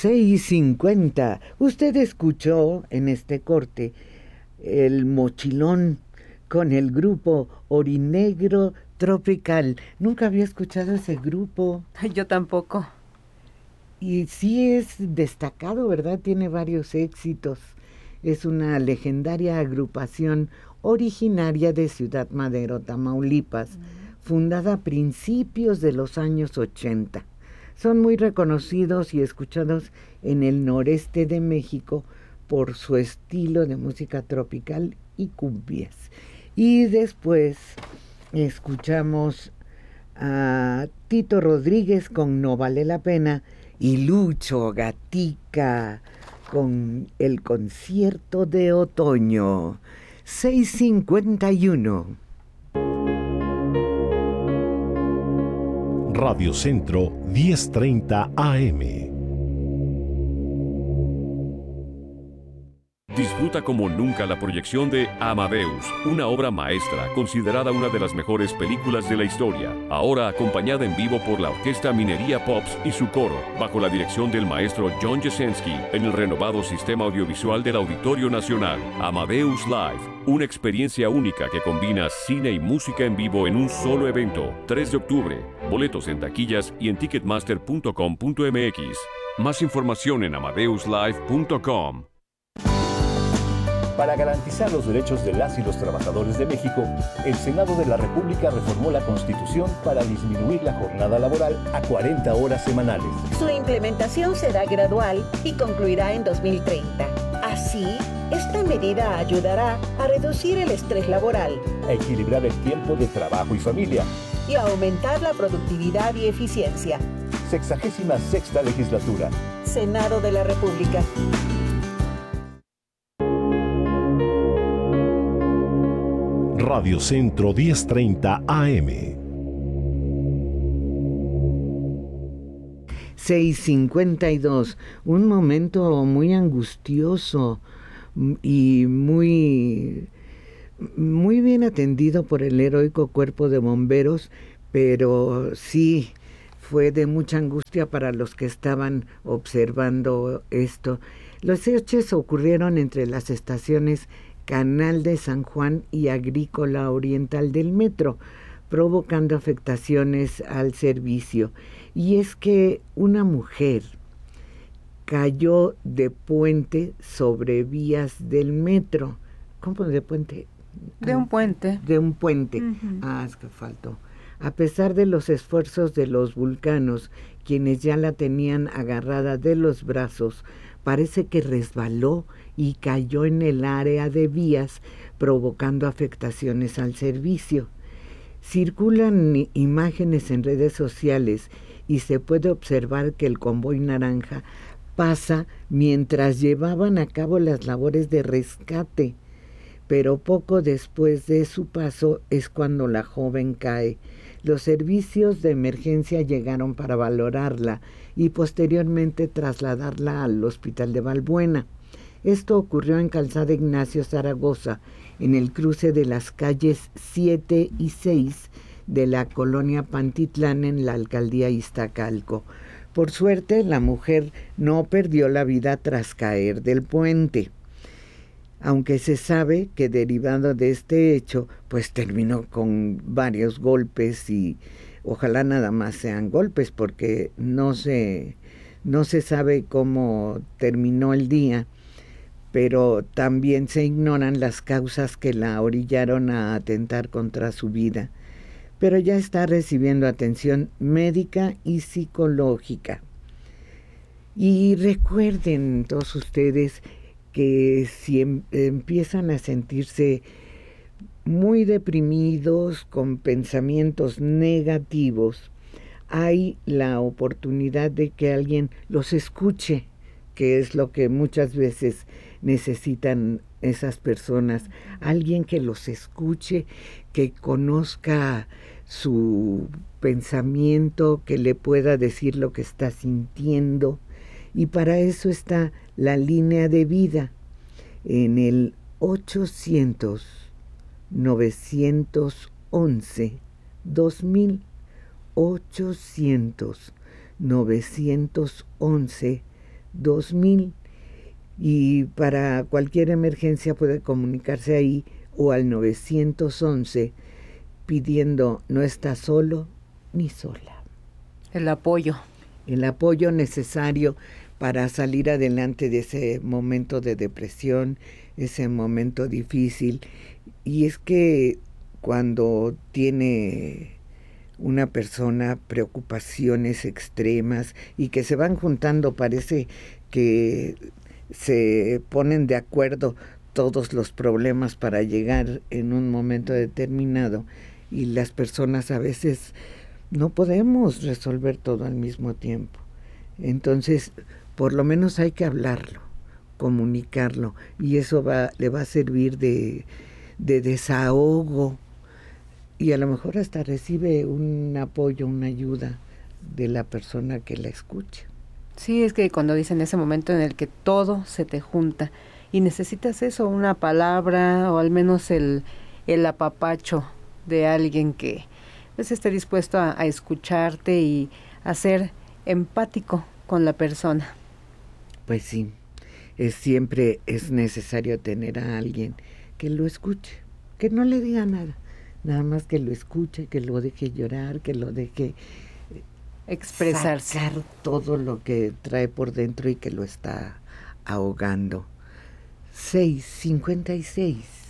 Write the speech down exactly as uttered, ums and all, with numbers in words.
seis cincuenta. Usted escuchó en este corte El Mochilón con el grupo Orinegro Tropical. Nunca había escuchado ese grupo. Yo tampoco. Y sí es destacado, ¿verdad? Tiene varios éxitos. Es una legendaria agrupación originaria de Ciudad Madero, Tamaulipas, mm. fundada a principios de los años ochenta. Son muy reconocidos y escuchados en el noreste de México por su estilo de música tropical y cumbias. Y después escuchamos a Tito Rodríguez con No Vale la Pena y Lucho Gatica con el concierto de otoño. seis cincuenta y uno. Radio Centro diez treinta A M. Disfruta como nunca la proyección de Amadeus, una obra maestra considerada una de las mejores películas de la historia, ahora acompañada en vivo por la Orquesta Minería Pops y su coro, bajo la dirección del maestro John Jasenski, en el renovado sistema audiovisual del Auditorio Nacional. Amadeus Live, una experiencia única que combina cine y música en vivo en un solo evento. tres de octubre, boletos en taquillas y en ticketmaster punto com punto m x. Más información en amadeus live punto com. Para garantizar los derechos de las y los trabajadores de México, el Senado de la República reformó la Constitución para disminuir la jornada laboral a cuarenta horas semanales. Su implementación será gradual y concluirá en dos mil treinta. Así, esta medida ayudará a reducir el estrés laboral, a equilibrar el tiempo de trabajo y familia y a aumentar la productividad y eficiencia. Sexagésima sexta legislatura. Senado de la República. Radio Centro diez treinta A M. seis cincuenta y dos. Un momento muy angustioso y muy, muy bien atendido por el heroico cuerpo de bomberos, pero sí fue de mucha angustia para los que estaban observando esto. Los hechos ocurrieron entre las estaciones Canal de San Juan y Agrícola Oriental del metro, provocando afectaciones al servicio. Y es que una mujer cayó de puente sobre vías del metro. ¿Cómo de puente? De un puente. De un puente. Uh-huh. Ah, es que faltó. A pesar de los esfuerzos de los vulcanos, quienes ya la tenían agarrada de los brazos, parece que resbaló y cayó en el área de vías, provocando afectaciones al servicio. Circulan imágenes en redes sociales y se puede observar que el convoy naranja pasa mientras llevaban a cabo las labores de rescate, pero poco después de su paso es cuando la joven cae. Los servicios de emergencia llegaron para valorarla y posteriormente trasladarla al hospital de Balbuena. Esto ocurrió en Calzada Ignacio Zaragoza, en el cruce de las calles siete y seis de la colonia Pantitlán en la alcaldía Iztacalco. Por suerte, la mujer no perdió la vida tras caer del puente, aunque se sabe que derivado de este hecho, pues terminó con varios golpes y ojalá nada más sean golpes, porque no se, no se sabe cómo terminó el día, pero también se ignoran las causas que la orillaron a atentar contra su vida. Pero ya está recibiendo atención médica y psicológica. Y recuerden todos ustedes que si em, empiezan a sentirse muy deprimidos, con pensamientos negativos, hay la oportunidad de que alguien los escuche, que es lo que muchas veces necesitan esas personas, alguien que los escuche, que conozca su pensamiento, que le pueda decir lo que está sintiendo, y para eso está la línea de vida en el ochocientos, novecientos once, dos mil, ochocientos, novecientos once, dos mil. Y para cualquier emergencia puede comunicarse ahí o al nueve once pidiendo no está solo ni sola. El apoyo. El apoyo necesario para salir adelante de ese momento de depresión, ese momento difícil. Y es que cuando tiene una persona preocupaciones extremas y que se van juntando, parece que se ponen de acuerdo todos los problemas para llegar en un momento determinado, y las personas a veces no podemos resolver todo al mismo tiempo. Entonces, por lo menos hay que hablarlo, comunicarlo, y eso va, le va a servir de, de desahogo, y a lo mejor hasta recibe un apoyo, una ayuda de la persona que la escucha. Sí, es que cuando dicen ese momento en el que todo se te junta y necesitas eso, una palabra o al menos el, el apapacho de alguien que pues esté dispuesto a, a escucharte y a ser empático con la persona. Pues sí, es, siempre es necesario tener a alguien que lo escuche, que no le diga nada, nada más que lo escuche, que lo deje llorar, que lo deje expresarse, sacar todo lo que trae por dentro y que lo está ahogando. seis cincuenta y seis